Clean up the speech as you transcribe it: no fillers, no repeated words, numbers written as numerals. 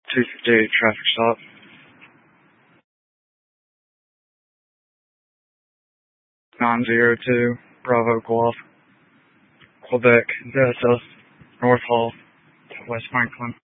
258 traffic stop. (902) Bravo Golf, Quebec, Delta, North Hall, West Franklin.